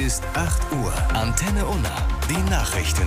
ist 8 Uhr. Antenne Unna. Die Nachrichten.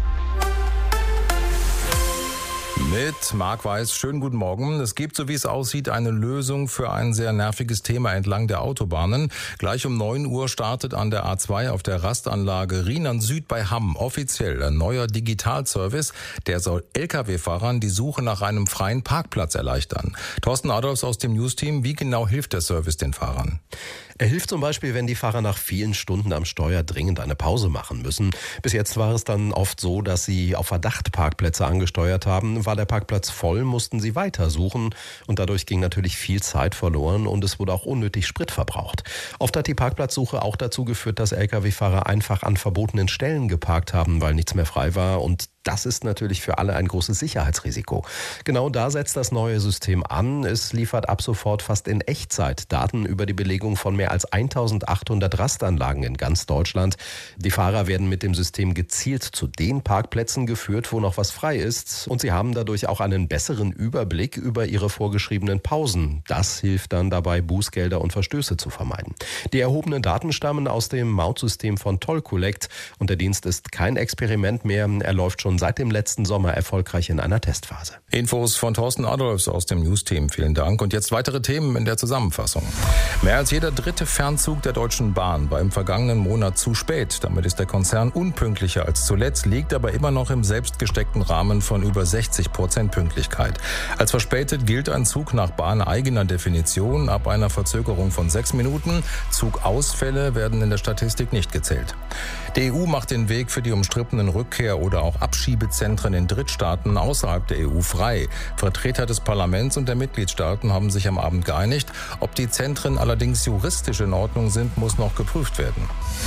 Mit Marc Weiß, schönen guten Morgen. Es gibt, so wie es aussieht, eine Lösung für ein sehr nerviges Thema entlang der Autobahnen. Gleich um 9 Uhr startet an der A2 auf der Rastanlage Rheinland Süd bei Hamm offiziell ein neuer Digitalservice. Der soll Lkw-Fahrern die Suche nach einem freien Parkplatz erleichtern. Thorsten Adolfs aus dem News-Team, wie genau hilft der Service den Fahrern? Er hilft zum Beispiel, wenn die Fahrer nach vielen Stunden am Steuer dringend eine Pause machen müssen. Bis jetzt war es dann oft so, dass sie auf Verdacht Parkplätze angesteuert haben. War der Parkplatz voll, mussten sie weitersuchen. Und dadurch ging natürlich viel Zeit verloren und es wurde auch unnötig Sprit verbraucht. Oft hat die Parkplatzsuche auch dazu geführt, dass Lkw-Fahrer einfach an verbotenen Stellen geparkt haben, weil nichts mehr frei war. Und das ist natürlich für alle ein großes Sicherheitsrisiko. Genau da setzt das neue System an. Es liefert ab sofort fast in Echtzeit Daten über die Belegung von mehr als 1800 Rastanlagen in ganz Deutschland. Die Fahrer werden mit dem System gezielt zu den Parkplätzen geführt, wo noch was frei ist. Und sie haben dadurch auch einen besseren Überblick über ihre vorgeschriebenen Pausen. Das hilft dann dabei, Bußgelder und Verstöße zu vermeiden. Die erhobenen Daten stammen aus dem Mautsystem von Toll Collect. Und der Dienst ist kein Experiment mehr. Er läuft schon seit dem letzten Sommer erfolgreich in einer Testphase. Infos von Thorsten Adolfs aus dem News-Team. Vielen Dank. Und jetzt weitere Themen in der Zusammenfassung. Mehr als jeder dritte Fernzug der Deutschen Bahn war im vergangenen Monat zu spät. Damit ist der Konzern unpünktlicher als zuletzt, liegt aber immer noch im selbstgesteckten Rahmen von über 60% Pünktlichkeit. Als verspätet gilt ein Zug nach bahneigener Definition ab einer Verzögerung von 6 Minuten. Zugausfälle werden in der Statistik nicht gezählt. Die EU macht den Weg für die umstrittenen Rückkehr- oder auch Abschiebezentren in Drittstaaten außerhalb der EU frei. Vertreter des Parlaments und der Mitgliedstaaten haben sich am Abend geeinigt. Ob die Zentren allerdings juristisch in Ordnung sind, muss noch geprüft werden.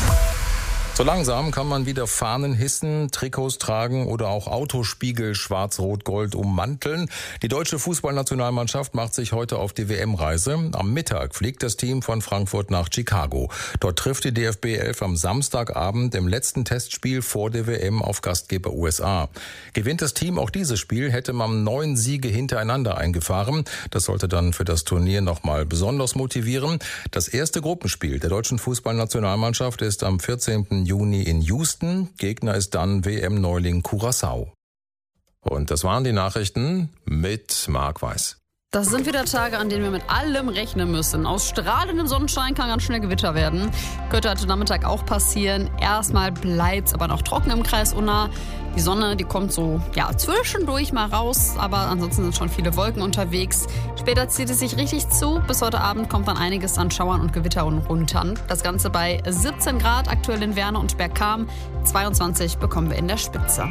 So langsam kann man wieder Fahnen hissen, Trikots tragen oder auch Autospiegel schwarz-rot-gold ummanteln. Die deutsche Fußballnationalmannschaft macht sich heute auf die WM-Reise. Am Mittag fliegt das Team von Frankfurt nach Chicago. Dort trifft die DFB 11 am Samstagabend im letzten Testspiel vor der WM auf Gastgeber USA. Gewinnt das Team auch dieses Spiel, hätte man 9 Siege hintereinander eingefahren. Das sollte dann für das Turnier nochmal besonders motivieren. Das erste Gruppenspiel der deutschen Fußballnationalmannschaft ist am 14. Juni in Houston. Gegner ist dann WM-Neuling Curaçao. Und das waren die Nachrichten mit Marc Weiß. Das sind wieder Tage, an denen wir mit allem rechnen müssen. Aus strahlendem Sonnenschein kann ganz schnell Gewitter werden. Könnte heute Nachmittag auch passieren. Erstmal bleibt's aber noch trocken im Kreis Unna. Die Sonne, die kommt so zwischendurch mal raus, aber ansonsten sind schon viele Wolken unterwegs. Später zieht es sich richtig zu. Bis heute Abend kommt dann einiges an Schauern und Gewittern runter. Das Ganze bei 17 Grad aktuell in Werne und Bergkamen. 22 bekommen wir in der Spitze.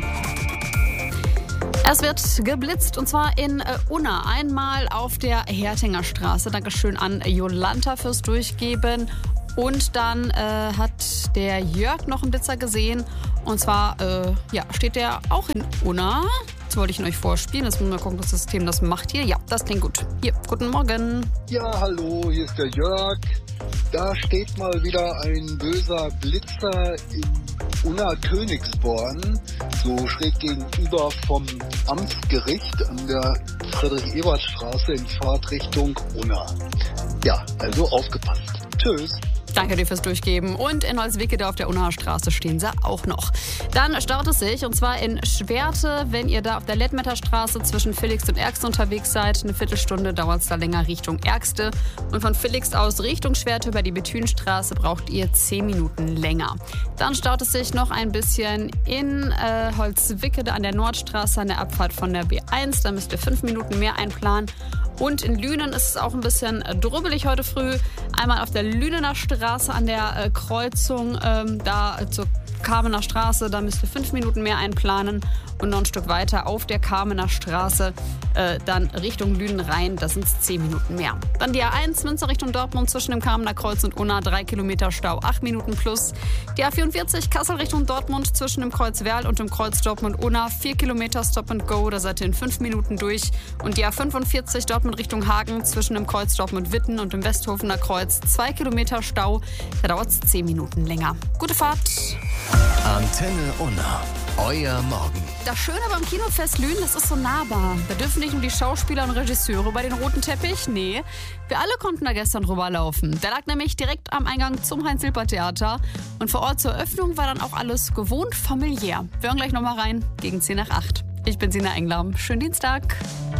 Es wird geblitzt und zwar in Unna. Einmal auf der Hertinger Straße. Dankeschön an Jolanta fürs Durchgeben. Und dann hat der Jörg noch einen Blitzer gesehen. Und zwar steht der auch in Unna. Das wollte ich euch vorspielen. Jetzt müssen wir gucken, das System das macht hier. Ja, das klingt gut. Hier, guten Morgen. Ja, hallo, hier ist der Jörg. Da steht mal wieder ein böser Blitzer in Unna Königsborn, so schräg gegenüber vom Amtsgericht an der Friedrich-Ebert-Straße in Fahrtrichtung Unna. Ja, also aufgepasst. Tschüss. Danke dir fürs Durchgeben. Und in Holzwickede auf der Unnaer Straße stehen sie auch noch. Dann staut es sich, und zwar in Schwerte, wenn ihr da auf der Lettmetter Straße zwischen Villigst und Ergste unterwegs seid. Eine Viertelstunde dauert es da länger Richtung Ergste. Und von Villigst aus Richtung Schwerte über die Bethünstraße braucht ihr 10 Minuten länger. Dann staut es sich noch ein bisschen in Holzwickede an der Nordstraße, an der Abfahrt von der B1. Da müsst ihr 5 Minuten mehr einplanen. Und in Lünen ist es auch ein bisschen drubbelig heute früh. Einmal auf der Lünener Straße an der Kreuzung, da zur Kamener Straße, da müsst ihr 5 Minuten mehr einplanen. Und noch ein Stück weiter auf der Kamener Straße, dann Richtung Lünen rein, da sind es 10 Minuten mehr. Dann die A1 Münster Richtung Dortmund zwischen dem Kamener Kreuz und Unna, 3 Kilometer Stau, 8 Minuten plus. Die A44 Kassel Richtung Dortmund zwischen dem Kreuz Werl und dem Kreuz Dortmund-Unna, 4 Kilometer Stop and Go, da seid ihr in 5 Minuten durch. Und die A45 Dortmund Richtung Hagen zwischen dem Kreuz Dortmund-Witten und dem Westhofener Kreuz, 2 Kilometer Stau, da dauert es 10 Minuten länger. Gute Fahrt! Antenne Unna. Euer Morgen. Das Schöne beim Kinofest Lünen, das ist so nahbar. Da dürfen nicht nur die Schauspieler und Regisseure über den roten Teppich, nee, wir alle konnten da gestern drüber laufen. Der lag nämlich direkt am Eingang zum Heinz-Silper-Theater und vor Ort zur Eröffnung war dann auch alles gewohnt familiär. Wir hören gleich nochmal rein, gegen 7:50. Ich bin Sina Engler. Schönen Dienstag.